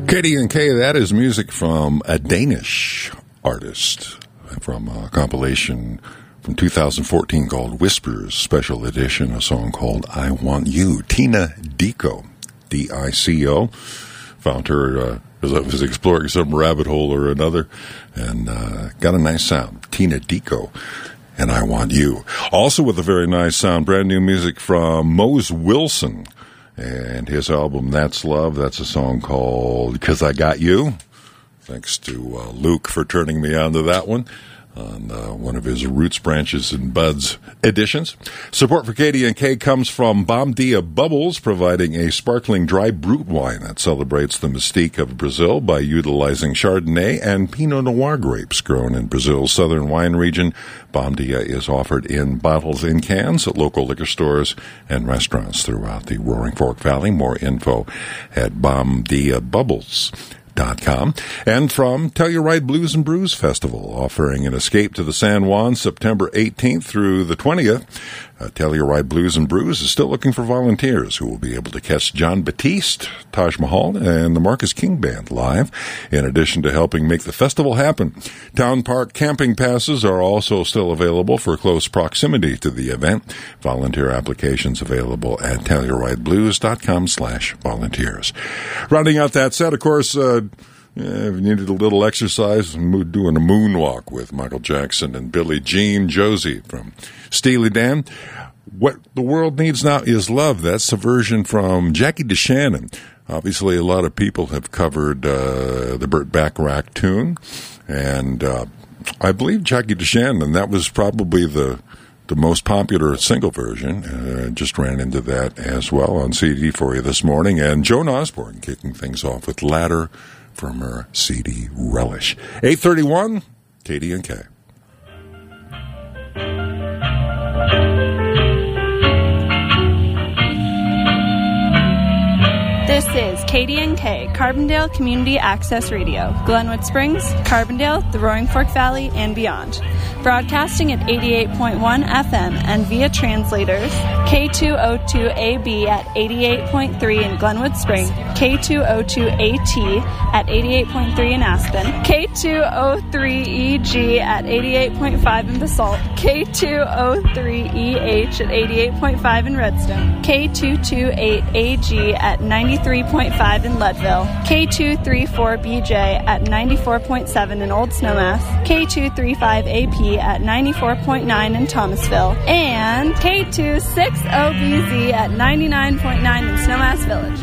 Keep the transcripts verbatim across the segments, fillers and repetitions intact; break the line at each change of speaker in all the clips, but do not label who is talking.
K D and K, that is music from a Danish artist from a compilation from two thousand fourteen called Whispers Special Edition, a song called I Want You. Tina Dicko, D I C O. Found her uh, as I was exploring some rabbit hole or another, and uh, got a nice sound. Tina Dicko and I Want You. Also with a very nice sound, brand new music from Mose Wilson and his album That's Love. That's a song called 'Cause I Got You. Thanks to uh, Luke for turning me on to that one on uh, one of his Roots, Branches, and Buds editions. Support for K D and K comes from Bom Dia Bubbles, providing a sparkling dry brut wine that celebrates the mystique of Brazil by utilizing Chardonnay and Pinot Noir grapes grown in Brazil's southern wine region. Bom Dia is offered in bottles and cans at local liquor stores and restaurants throughout the Roaring Fork Valley. More info at Bom Dia Bubbles. Dot com. And from Telluride Blues and Brews Festival, offering an escape to the San Juan September eighteenth through the twentieth. Uh, Telluride Blues and Brews is still looking for volunteers who will be able to catch John Batiste, Taj Mahal, and the Marcus King Band live, in addition to helping make the festival happen. Town Park camping passes are also still available for close proximity to the event. Volunteer applications available at TellurideBlues.com slash volunteers. Rounding out that set, of course, uh, Yeah, if you needed a little exercise, doing a moonwalk with Michael Jackson and Billie Jean Josie from Steely Dan. What the world needs now is love. That's a version from Jackie DeShannon. Obviously, a lot of people have covered uh, the Burt Bacharach tune, and uh, I believe Jackie DeShannon, that was probably the the most popular single version. Uh, just ran into that as well on C D for you this morning. And Joan Osborne kicking things off with Ladder from her C D Relish. eight thirty-one, K D and K.
This is K D and K, Carbondale Community Access Radio, Glenwood Springs, Carbondale, the Roaring Fork Valley, and beyond. Broadcasting at eighty-eight point one F M and via translators, K two oh two A B at eighty-eight point three in Glenwood Springs, K two oh two A T at eighty-eight point three in Aspen, K two oh three E G at eighty-eight point five in Basalt, K two oh three E H at eighty-eight point five in Redstone, K two twenty-eight A G at ninety-three point five in Leadville, K two thirty-four B J at ninety-four point seven in Old Snowmass, K two thirty-five A P at ninety-four point nine in Thomasville, and K two sixty B Z at ninety-nine point nine in Snowmass Village.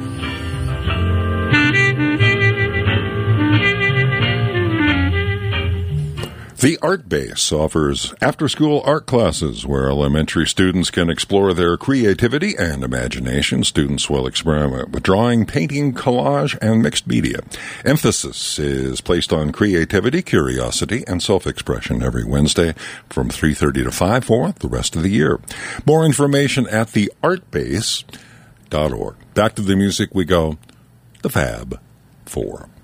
The Art Base offers after-school art classes where elementary students can explore their creativity and imagination. Students will experiment with drawing, painting, collage, and mixed media. Emphasis is placed on creativity, curiosity, and self-expression every Wednesday from three thirty to five for the rest of the year. More information at the art base dot org. Back to the music we go, the Fab Four.